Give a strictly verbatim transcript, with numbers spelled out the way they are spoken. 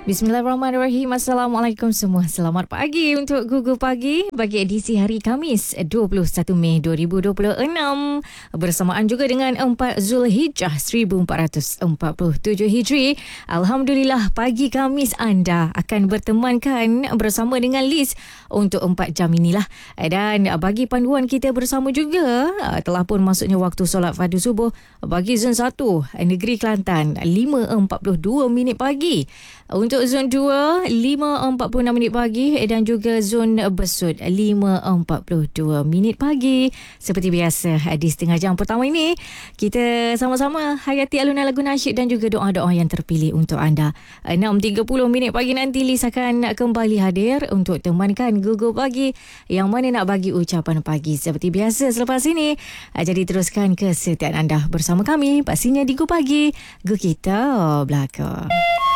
Bismillahirrahmanirrahim. Assalamualaikum semua. Selamat pagi untuk Gugu Pagi bagi edisi hari Khamis dua puluh satu Mei dua ribu dua puluh enam bersamaan juga dengan empat Zulhijjah seribu empat ratus empat puluh tujuh Hijri. Alhamdulillah, pagi Khamis anda akan bertemankan bersama dengan Liz untuk empat jam inilah. Dan bagi panduan kita bersama juga, telah pun masuknya waktu solat fardu subuh bagi zon satu Negeri Kelantan lima empat puluh dua minit pagi. Untuk zon dua, lima empat puluh enam minit pagi dan juga zon Besut, lima empat puluh dua minit pagi. Seperti biasa, di setengah jam pertama ini, kita sama-sama hayati alunan lagu nasyid dan juga doa-doa yang terpilih untuk anda. enam tiga puluh minit pagi nanti, Liz akan kembali hadir untuk temankan Gugu Pagi yang mana nak bagi ucapan pagi. Seperti biasa selepas ini, jadi teruskan kesetiaan anda bersama kami. Pastinya di Gugu Pagi, Gugu kita belakang.